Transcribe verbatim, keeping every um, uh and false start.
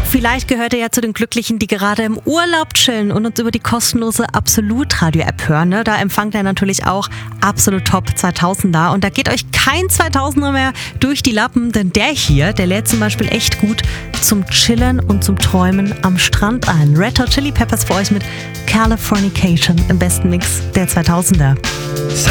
Vielleicht gehört ihr ja zu den Glücklichen, die gerade im Urlaub chillen und uns über die kostenlose Absolut-Radio-App hören. Ne? Da empfangt ihr natürlich auch Absolut Top zweitausender. Und da geht euch kein zweitausender mehr durch die Lappen, denn der hier, der lädt zum Beispiel echt gut zum Chillen und zum Träumen am Strand ein. Red Hot Chili Peppers für euch mit Californication im besten Mix der zweitausender.